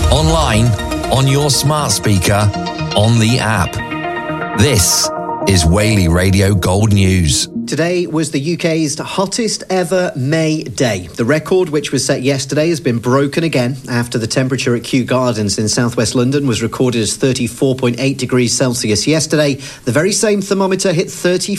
online, on your smart speaker, on the app. This is Whaley Radio Gold News. Today was the UK's hottest ever May day. The record, which was set yesterday, has been broken again after the temperature at Kew Gardens in southwest London was recorded as 34.8 degrees Celsius yesterday. The very same thermometer hit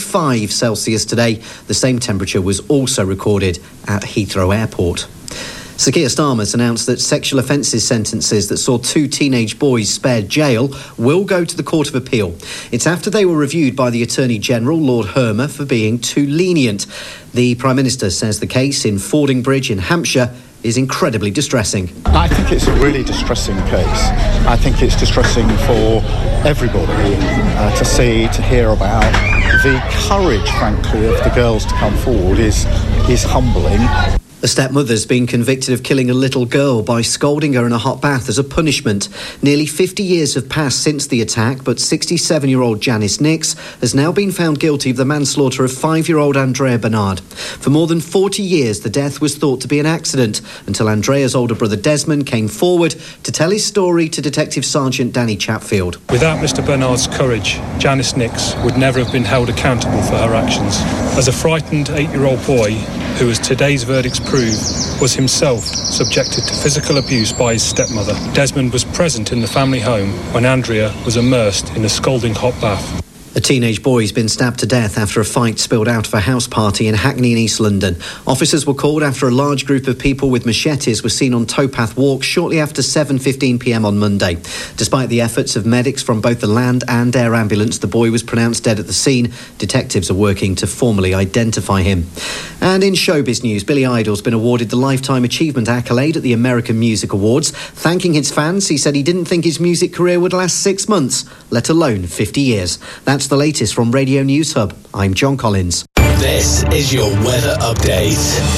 35 Celsius today. The same temperature was also recorded at Heathrow Airport. Sir Keir Starmer's announced that sexual offences sentences that saw 2 teenage boys spared jail will go to the Court of Appeal. It's after they were reviewed by the Attorney General, Lord Hermer, for being too lenient. The Prime Minister says the case in Fordingbridge in Hampshire is incredibly distressing. I think it's a really distressing case. I think it's distressing for everybody to see, to hear about. The courage, frankly, of the girls to come forward is humbling. A stepmother's been convicted of killing a little girl by scalding her in a hot bath as a punishment. Nearly 50 years have passed since the attack, but 67-year-old Janice Nix has now been found guilty of the manslaughter of 5-year-old Andrea Bernard. For more than 40 years, the death was thought to be an accident, until Andrea's older brother Desmond came forward to tell his story to Detective Sergeant Danny Chatfield. Without Mr Bernard's courage, Janice Nix would never have been held accountable for her actions. As a frightened 8-year-old boy, who, as today's verdicts prove, was himself subjected to physical abuse by his stepmother, Desmond was present in the family home when Andrea was immersed in a scalding hot bath. A teenage boy has been stabbed to death after a fight spilled out of a house party in Hackney in East London. Officers were called after a large group of people with machetes were seen on Towpath Walk shortly after 7:15pm on Monday. Despite the efforts of medics from both the land and air ambulance, the boy was pronounced dead at the scene. Detectives are working to formally identify him. And in showbiz news, Billy Idol's been awarded the Lifetime Achievement accolade at the American Music Awards. Thanking his fans, he said he didn't think his music career would last 6 months, let alone 50 years. That's the latest from Radio News Hub. I'm John Collins. This is your weather update.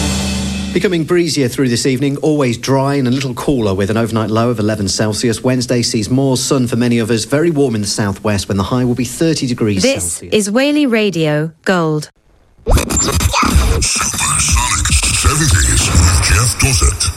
Becoming breezier through this evening, always dry and a little cooler with an overnight low of 11 Celsius. Wednesday sees more sun for many of us, very warm in the southwest when the high will be 30 degrees Celsius. This is Whaley Radio Gold. Supersonic 70s with Jeff Dossett.